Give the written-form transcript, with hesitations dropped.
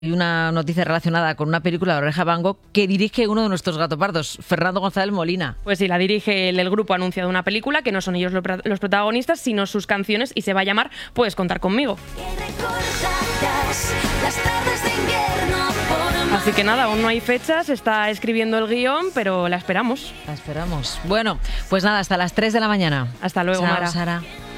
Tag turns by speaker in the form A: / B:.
A: Y una noticia relacionada con una película de Oreja Van Gogh que dirige uno de nuestros gatopardos, Fernando González Molina.
B: Pues sí, la dirige el grupo ha anunciado una película que no son ellos los protagonistas, sino sus canciones, y se va a llamar Puedes contar conmigo. Así que nada, aún no hay fechas, está escribiendo el guión, pero la esperamos.
A: La esperamos. Bueno, pues nada, hasta las 3 de la mañana.
B: Hasta luego,
A: Chao,
B: Mara.
A: Sara.